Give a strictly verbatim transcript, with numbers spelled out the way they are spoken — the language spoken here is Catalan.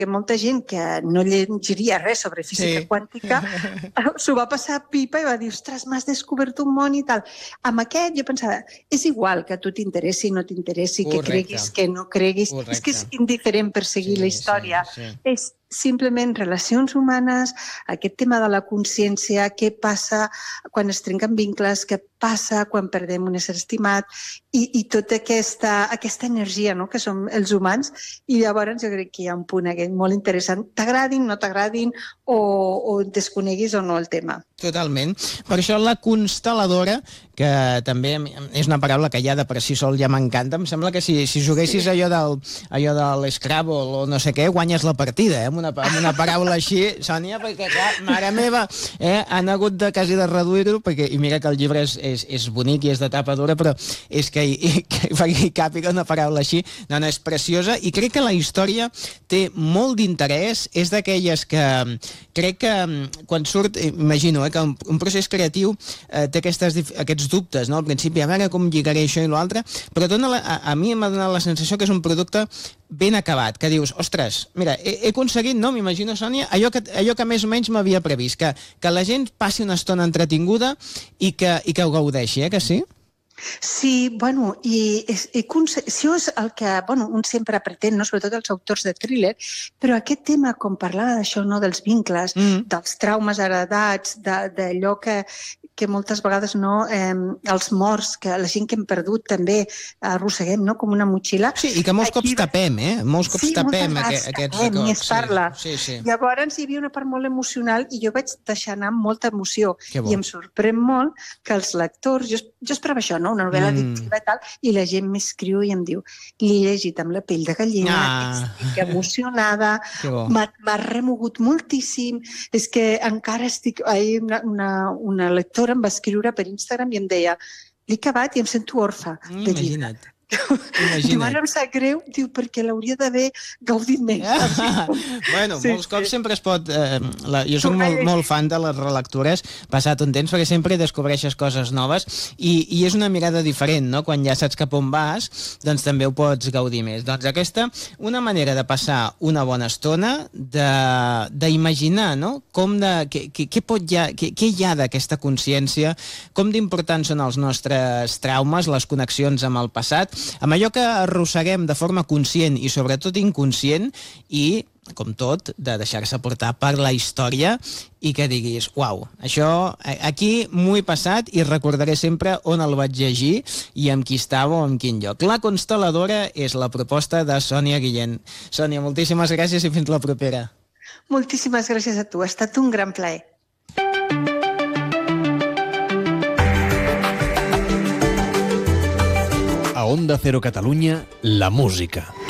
que molta gent que no llegiria res sobre física Sí. quàntica s'ho va passar a pipa i va dir, ostres, m'has descobert un món i tal. Amb aquest jo pensava, és igual que a tu t'interessi, no t'interessi, que Correcte. creguis, que no creguis, Correcte. és que és indiferent per seguir Sí, la història. sí, sí. És simplement relacions humanes, aquest tema de la consciència, què passa quan es trenquen vincles, què passa quan perdem un ésser estimat, i, i tota aquesta, aquesta energia, no?, que som els humans, i llavors jo crec que hi ha un punt aquest molt interessant. T'agradin, no t'agradin, o, o desconeguis o no el tema. Totalment. Per això la constel·ladora, que també és una paraula que ja de per si sol ja m'encanta, em sembla que si, si juguessis sí. allò del, allò de l'Scrabble o no sé què, guanyes la partida, eh? amb, una, amb una paraula així, Sònia, perquè, clar, mare meva, eh? han hagut de quasi de reduir-ho, perquè, i mira que el llibre és, és, és bonic i és de tapa dura, però és que hi, hi, hi càpiga una paraula així, no, no, és preciosa, i crec que la història té molt d'interès, és d'aquelles que crec que quan surt, imagino, eh, que un, un procés creatiu eh, té aquestes, aquests dubtes, no? Al principi, a veure com lligaré això i l'altre, però dona la, a, a mi m'ha donat la sensació que és un producte ben acabat, que dius, ostres, mira, he, he aconseguit, no, m'imagino, Sònia, allò que, allò que més o menys m'havia previst, que, que la gent passi una estona entretinguda i que, i que ho gaudeixi, eh, que sí? Sí, bueno, i és, i això és el que bueno, un sempre pretén, no? Sobretot els autors de thriller, però aquest tema, com parlava d'això, no? Dels vincles, mm. dels traumes heredats, d'allò que, que moltes vegades no, eh, els morts, que la gent que hem perdut també arrosseguem, no? Com una motxilla. Sí, i que molts Aquí... cops tapem, eh? Molts cops sí, tapem aquest, aquests tapem, records. I es parla. Sí, sí, sí. Llavors hi havia una part molt emocional i jo vaig deixar anar amb molta emoció. I em sorprèn molt que els lectors... Jo, jo esperava això, no? Una novel·la mm. addictiva i tal, i la gent m'escriu i em diu, l'he llegit amb la pell de gallina, ah. estic emocionada, m'ha remogut moltíssim, és que encara estic... Ahir una, una, una lectora em va escriure per Instagram i em deia, l'he acabat i em sento orfa mm, de llibre. Imagina't. Diu, ara em sap greu, diu, perquè l'hauria d'haver gaudit més. Ah, bueno, sí, molts cops sí. sempre es pot... Eh, la, jo soc molt, molt fan de les relectures, passat un temps, perquè sempre descobreixes coses noves i, i és una mirada diferent, no? Quan ja saps cap on vas, doncs també ho pots gaudir més. Doncs aquesta, una manera de passar una bona estona, d'imaginar, no? Com de... Què, què, què, pot ja, què, què hi ha d'aquesta consciència, com d'importants són els nostres traumes, les connexions amb el passat, amb allò que arrosseguem de forma conscient i sobretot inconscient i, com tot, de deixar-se portar per la història i que diguis, uau, això aquí m'ho he passat i recordaré sempre on el vaig llegir i amb qui estava o en quin lloc. La constel·ladora és la proposta de Sònia Guillén. Sònia, moltíssimes gràcies i fins la propera. Moltíssimes gràcies a tu, ha estat un gran plaer. A Onda Cero Catalunya, la música.